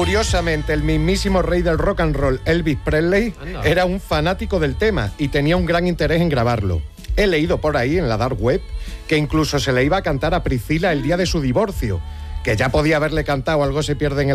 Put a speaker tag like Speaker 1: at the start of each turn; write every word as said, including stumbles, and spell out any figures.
Speaker 1: Curiosamente, el mismísimo rey del rock and roll, Elvis Presley,
Speaker 2: Anda.
Speaker 1: era un fanático del tema y tenía un gran interés en grabarlo. He leído por ahí, en la dark web, que incluso se le iba a cantar a Priscila el día de su divorcio, que ya podía haberle cantado Algo se pierde en el